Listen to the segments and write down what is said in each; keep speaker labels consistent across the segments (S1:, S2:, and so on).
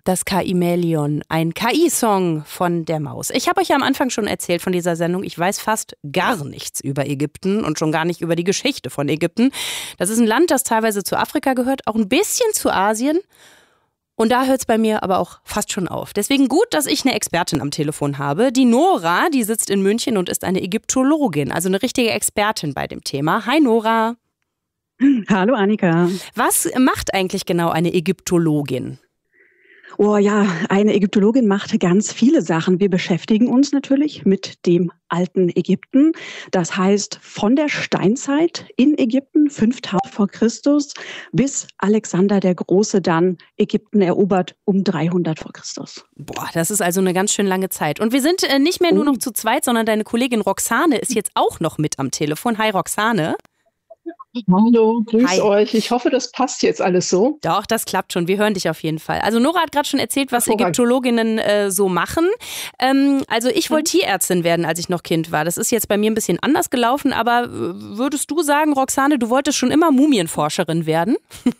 S1: Das Kaimelion, ein KI-Song von der Maus. Ich habe euch ja am Anfang schon erzählt von dieser Sendung, ich weiß fast gar nichts über Ägypten und schon gar nicht über die Geschichte von Ägypten. Das ist ein Land, das teilweise zu Afrika gehört, auch ein bisschen zu Asien. Und da hört es bei mir aber auch fast schon auf. Deswegen gut, dass ich eine Expertin am Telefon habe. Die Nora, die sitzt in München und ist eine Ägyptologin, also eine richtige Expertin bei dem Thema. Hi Nora.
S2: Hallo Annika.
S1: Was macht eigentlich genau eine Ägyptologin?
S2: Oh ja, eine Ägyptologin macht ganz viele Sachen. Wir beschäftigen uns natürlich mit dem alten Ägypten. Das heißt, von der Steinzeit in Ägypten, 5000 vor Christus, bis Alexander der Große dann Ägypten erobert um 300 vor Christus.
S1: Boah, das ist also eine ganz schön lange Zeit. Und wir sind nicht mehr nur noch zu zweit, sondern deine Kollegin Roxane ist jetzt auch noch mit am Telefon. Hi Roxane.
S3: Hallo, grüß euch. Ich hoffe, das passt jetzt alles so.
S1: Doch, das klappt schon. Wir hören dich auf jeden Fall. Also Nora hat gerade schon erzählt, was Ägyptologinnen so machen. Also ich wollte Tierärztin werden, als ich noch Kind war. Das ist jetzt bei mir ein bisschen anders gelaufen. Aber würdest du sagen, Roxane, du wolltest schon immer Mumienforscherin werden?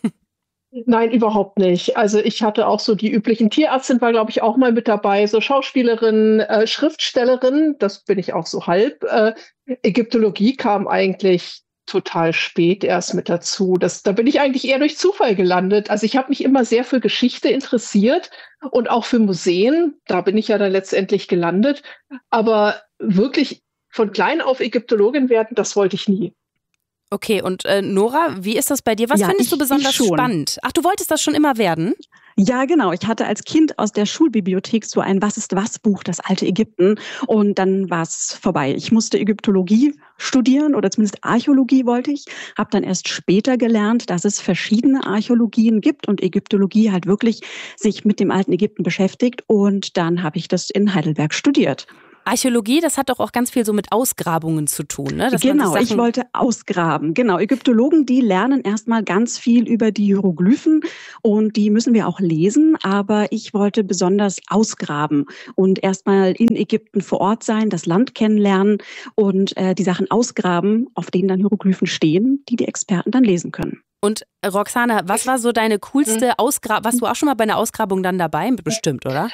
S3: Nein, überhaupt nicht. Also ich hatte auch so die üblichen Tierärztin, war glaube ich auch mal mit dabei, so Schauspielerin, Schriftstellerin, das bin ich auch so halb. Ägyptologie kam eigentlich total spät erst mit dazu. Da bin ich eigentlich eher durch Zufall gelandet. Also ich habe mich immer sehr für Geschichte interessiert und auch für Museen. Da bin ich ja dann letztendlich gelandet. Aber wirklich von klein auf Ägyptologin werden, das wollte ich nie.
S1: Okay, und Nora, wie ist das bei dir? Was findest du besonders spannend? Ach, du wolltest das schon immer werden?
S2: Ja, genau. Ich hatte als Kind aus der Schulbibliothek so ein Was-ist-was-Buch, das alte Ägypten. Und dann war es vorbei. Ich musste Ägyptologie studieren oder zumindest Archäologie wollte ich. Habe dann erst später gelernt, dass es verschiedene Archäologien gibt und Ägyptologie halt wirklich sich mit dem alten Ägypten beschäftigt. Und dann habe ich das in Heidelberg studiert.
S1: Archäologie, das hat doch auch ganz viel so mit Ausgrabungen zu tun, ne?
S2: Genau, ich wollte ausgraben. Genau, Ägyptologen, die lernen erstmal ganz viel über die Hieroglyphen und die müssen wir auch lesen, aber ich wollte besonders ausgraben und erstmal in Ägypten vor Ort sein, das Land kennenlernen und die Sachen ausgraben, auf denen dann Hieroglyphen stehen, die Experten dann lesen können.
S1: Und Roxane, was war so deine coolste Ausgrabung? Warst du auch schon mal bei einer Ausgrabung dann dabei? Bestimmt, oder?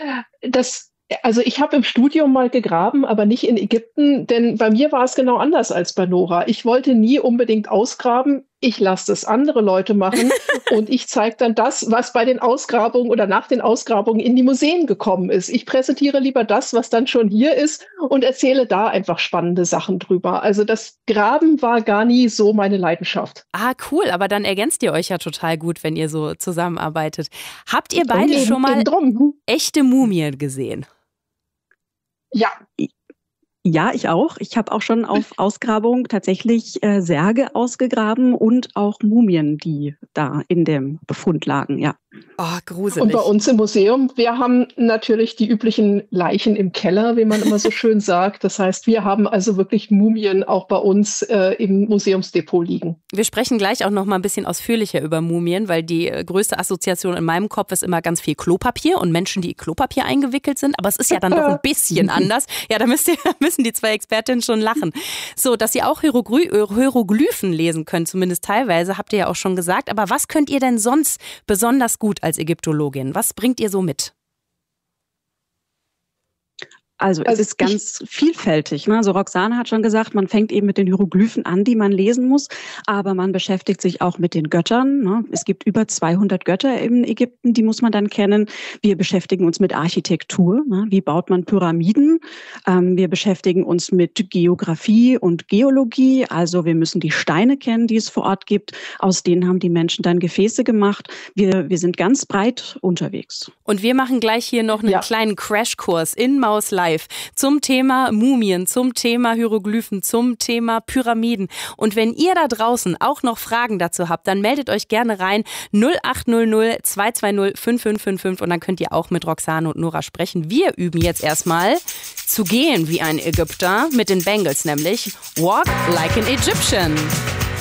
S3: Also ich habe im Studium mal gegraben, aber nicht in Ägypten, denn bei mir war es genau anders als bei Nora. Ich wollte nie unbedingt ausgraben. Ich lasse das andere Leute machen und ich zeige dann das, was bei den Ausgrabungen oder nach den Ausgrabungen in die Museen gekommen ist. Ich präsentiere lieber das, was dann schon hier ist und erzähle da einfach spannende Sachen drüber. Also das Graben war gar nie so meine Leidenschaft.
S1: Ah, cool, aber dann ergänzt ihr euch ja total gut, wenn ihr so zusammenarbeitet. Habt ihr beide schon mal echte Mumien gesehen?
S3: Ja.
S2: Ja, ich auch. Ich habe auch schon auf Ausgrabung tatsächlich Särge ausgegraben und auch Mumien, die da in dem Befund lagen, ja.
S1: Oh, gruselig.
S3: Und bei uns im Museum, wir haben natürlich die üblichen Leichen im Keller, wie man immer so schön sagt. Das heißt, wir haben also wirklich Mumien auch bei uns im Museumsdepot liegen.
S1: Wir sprechen gleich auch noch mal ein bisschen ausführlicher über Mumien, weil die größte Assoziation in meinem Kopf ist immer ganz viel Klopapier und Menschen, die in Klopapier eingewickelt sind. Aber es ist ja dann doch ein bisschen anders. Ja, da müssen die zwei Expertinnen schon lachen. So, dass ihr auch Hieroglyphen lesen könnt, zumindest teilweise, habt ihr ja auch schon gesagt. Aber was könnt ihr denn sonst besonders gut als Ägyptologin? Was bringt ihr so mit?
S2: Also es ist ganz vielfältig. Ne? Also Roxane hat schon gesagt, man fängt eben mit den Hieroglyphen an, die man lesen muss, aber man beschäftigt sich auch mit den Göttern. Ne? Es gibt über 200 Götter in Ägypten, die muss man dann kennen. Wir beschäftigen uns mit Architektur. Ne? Wie baut man Pyramiden? Wir beschäftigen uns mit Geografie und Geologie. Also wir müssen die Steine kennen, die es vor Ort gibt. Aus denen haben die Menschen dann Gefäße gemacht. Wir sind ganz breit unterwegs.
S1: Und wir machen gleich hier noch einen kleinen Crashkurs in Maus Live zum Thema Mumien, zum Thema Hieroglyphen, zum Thema Pyramiden. Und wenn ihr da draußen auch noch Fragen dazu habt, dann meldet euch gerne rein 0800 220 5555 und dann könnt ihr auch mit Roxane und Nora sprechen. Wir üben jetzt erstmal zu gehen wie ein Ägypter mit den Bengals, nämlich Walk Like an Egyptian.